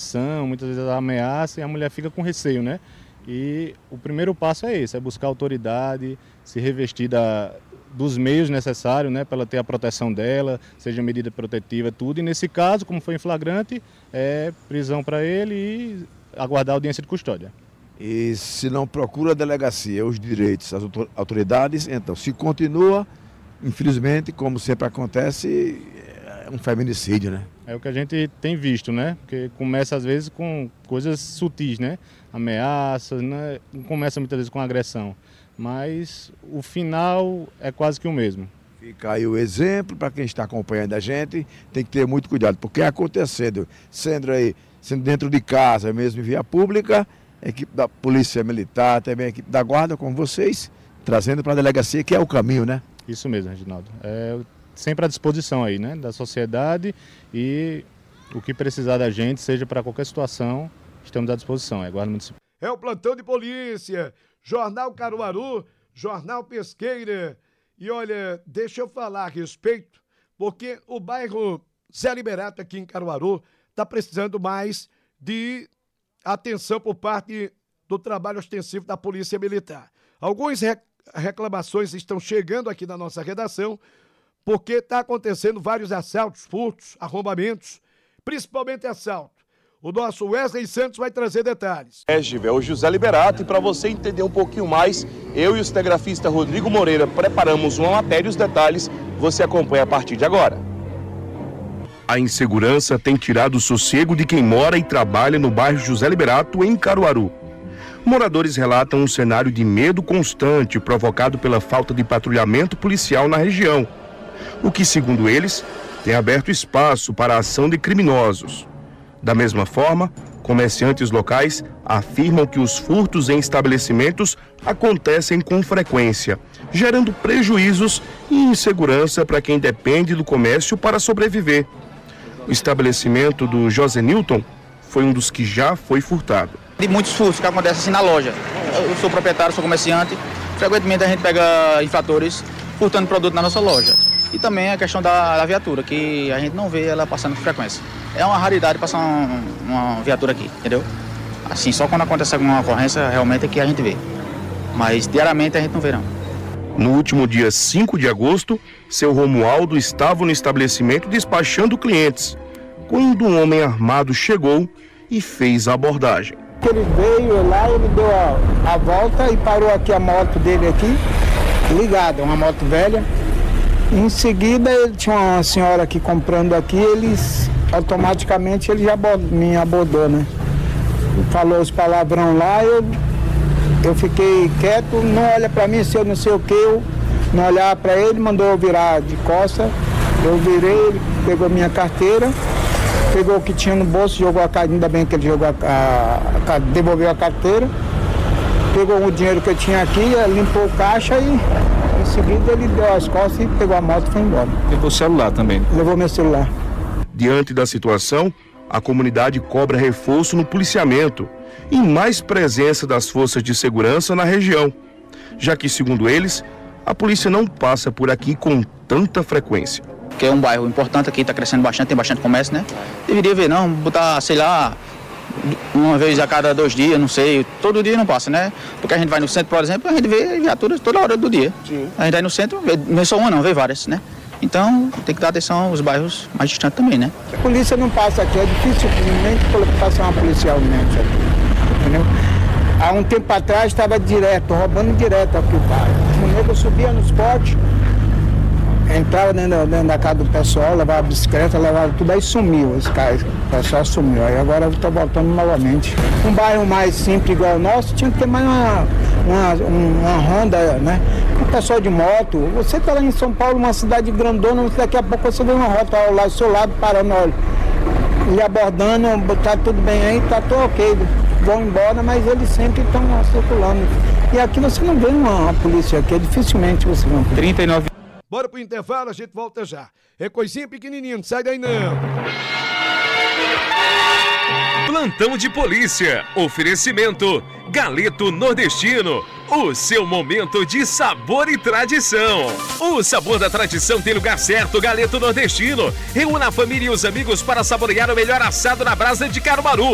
agressão, muitas vezes a ameaça, e a mulher fica com receio, né? E o primeiro passo é esse, é buscar autoridade, se revestir dos meios necessários, né, para ela ter a proteção dela, seja medida protetiva, tudo. E nesse caso, como foi em flagrante, é prisão para ele e aguardar a audiência de custódia. E se não procura a delegacia, os direitos, as autoridades, então se continua, infelizmente, como sempre acontece, é um feminicídio, né? É o que a gente tem visto, né? Porque começa às vezes com coisas sutis, né? Ameaças, né? Começa muitas vezes com agressão. Mas o final é quase que o mesmo. Fica aí o exemplo para quem está acompanhando a gente, tem que ter muito cuidado, porque acontecendo, sendo dentro de casa, mesmo em via pública, a equipe da Polícia Militar, também a equipe da Guarda, com vocês, trazendo para a delegacia, que é o caminho, né? Isso mesmo, Reginaldo. É sempre à disposição aí, né? Da sociedade, e o que precisar da gente, seja para qualquer situação, estamos à disposição. É Guarda Municipal. É o Plantão de Polícia, Jornal Caruaru, Jornal Pesqueira. E olha, deixa eu falar a respeito, porque o bairro Zé Liberato aqui em Caruaru está precisando mais de atenção por parte do trabalho ostensivo da Polícia Militar. Algumas reclamações estão chegando aqui na nossa redação, porque está acontecendo vários assaltos, furtos, arrombamentos, principalmente assalto. O nosso Wesley Santos vai trazer detalhes. É o José Liberato, e para você entender um pouquinho mais, eu e o cinegrafista Rodrigo Moreira preparamos uma matéria e os detalhes você acompanha a partir de agora. A insegurança tem tirado o sossego de quem mora e trabalha no bairro José Liberato, em Caruaru. Moradores relatam um cenário de medo constante provocado pela falta de patrulhamento policial na região, o que, segundo eles, tem aberto espaço para a ação de criminosos. Da mesma forma, comerciantes locais afirmam que os furtos em estabelecimentos acontecem com frequência, gerando prejuízos e insegurança para quem depende do comércio para sobreviver. O estabelecimento do José Newton foi um dos que já foi furtado. De muitos furtos que acontecem assim na loja. Eu sou proprietário, sou comerciante. Frequentemente a gente pega infratores furtando produto na nossa loja. E também a questão da viatura, que a gente não vê ela passando com frequência. É uma raridade passar uma viatura aqui, entendeu? Assim, só quando acontece alguma ocorrência, realmente é que a gente vê. Mas diariamente a gente não vê, não. No último dia 5 de agosto, seu Romualdo estava no estabelecimento despachando clientes, quando um homem armado chegou e fez a abordagem. Ele veio lá, ele deu a volta e parou aqui a moto dele aqui, ligada, uma moto velha. Em seguida, ele tinha uma senhora aqui comprando aqui, automaticamente ele já me abordou, né? Falou os palavrão lá, eu fiquei quieto, não olha pra mim, se eu não sei o que, eu não olhar pra ele, mandou eu virar de costa, eu virei, ele pegou minha carteira, pegou o que tinha no bolso, jogou a carteira, ainda bem que ele jogou devolveu a carteira, pegou o dinheiro que eu tinha aqui, limpou o caixa e em seguida ele deu as costas e pegou a moto e foi embora. Levou o celular também? Levou meu celular. Diante da situação, a comunidade cobra reforço no policiamento e mais presença das forças de segurança na região, já que, segundo eles, a polícia não passa por aqui com tanta frequência. Que é um bairro importante aqui, está crescendo bastante, tem bastante comércio, né? Deveria ver, não, botar, sei lá, uma vez a cada 2 dias, não sei, todo dia não passa, né? Porque a gente vai no centro, por exemplo, a gente vê viaturas toda hora do dia. Sim. A gente vai no centro, não é só uma não, vê várias, né? Então tem que dar atenção aos bairros mais distantes também, né? A polícia não passa aqui, é dificilmente passar uma policial mesmo aqui, entendeu? Há um tempo atrás estava roubando direto aqui o carro. O nego subia nos potes, entrava dentro da casa do pessoal, levava a bicicleta, levava tudo, aí sumiu, o pessoal sumiu, aí agora está voltando novamente. Um bairro mais simples igual o nosso, tinha que ter mais uma ronda, né? O pessoal de moto, você está lá em São Paulo, uma cidade grandona, daqui a pouco você vê uma rota lá do seu lado, parando, olha, lhe abordando, tá tudo bem aí, tá tudo ok, vão embora, mas eles sempre estão circulando. E aqui você não vê uma polícia aqui, dificilmente você vê uma polícia. 39. Bora pro intervalo, a gente volta já. É coisinha pequenininha, não sai daí não. Plantão de Polícia. Oferecimento Galeto Nordestino. O seu momento de sabor e tradição. O sabor da tradição tem lugar certo, Galeto Nordestino. Reúna a família e os amigos para saborear o melhor assado na brasa de Caruaru.